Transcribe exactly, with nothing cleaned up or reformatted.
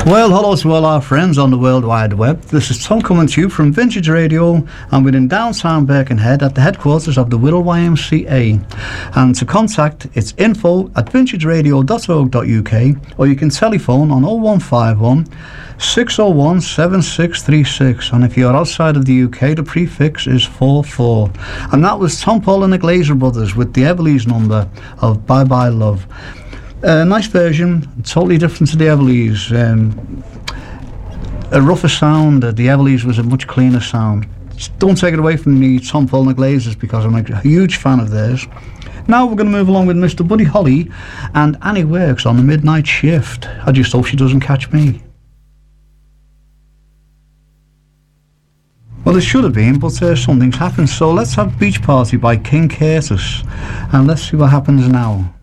Well, hello to all our friends on the World Wide Web. This is Tom coming to you from Vintage Radio, and we're in downtown Birkenhead at the headquarters of the Wirral Y M C A. And to contact, it's info at vintage radio dot org dot U K, or you can telephone on oh one five one, six oh one, seven six three six, and if you're outside of the U K, the prefix is four four. And that was Tom Paul and the Glazer Brothers with the Everleys number of Bye Bye Love. A uh, nice version, totally different to the Everleys. Um, a rougher sound. Uh, the Everleys was a much cleaner sound. Don't take it away from me, Tom Paul and the Glazers, because I'm a huge fan of theirs. Now we're going to move along with Mister Buddy Holly and Annie Works on the Midnight Shift. I just hope she doesn't catch me. Well, it should have been, but uh, something's happened. So let's have Beach Party by King Curtis, and let's see what happens now.